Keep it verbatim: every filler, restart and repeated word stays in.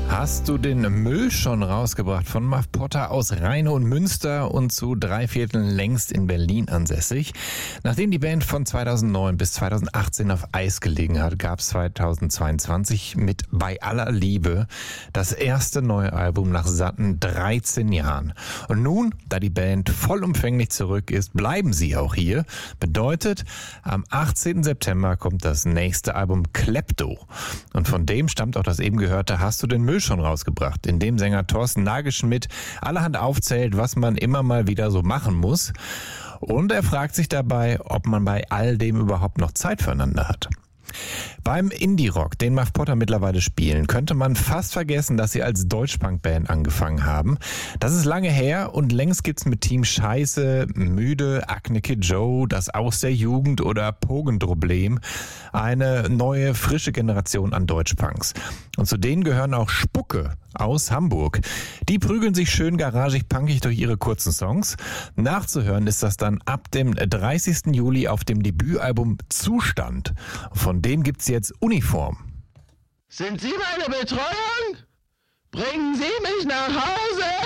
Hast du den Müll schon rausgebracht? Von Muff Potter aus Rheine und Münster und zu drei Vierteln längst in Berlin ansässig. Nachdem die Band von zweitausendneun bis zweitausendachtzehn auf Eis gelegen hat, gab es zweitausendzweiundzwanzig mit Bei aller Liebe das erste neue Album nach satten dreizehn Jahren. Und nun, da die Band vollumfänglich zurück ist, bleiben sie auch hier. Bedeutet, am achtzehnten September kommt das nächste Album Klepto. Und von dem stammt auch das eben gehörte Hast du den Müll schon rausgebracht, in dem Sänger Thorsten Nagelschmidt allerhand aufzählt, was man immer mal wieder so machen muss. Und er fragt sich dabei, ob man bei all dem überhaupt noch Zeit füreinander hat. Beim Indie-Rock, den Muff Potter mittlerweile spielen, könnte man fast vergessen, dass sie als Deutschpunk-Band angefangen haben. Das ist lange her und längst gibt's mit Team Scheiße, Müde, Acne Kid Joe, das Aus der Jugend oder Pogenproblem eine neue, frische Generation an Deutschpunks. Und zu denen gehören auch Spucke aus Hamburg. Die prügeln sich schön garagig-punkig durch ihre kurzen Songs. Nachzuhören ist das dann ab dem dreißigsten Juli auf dem Debütalbum Zustand. Von dem gibt's jetzt Uniform. Sind Sie meine Betreuung? Bringen Sie mich nach Hause?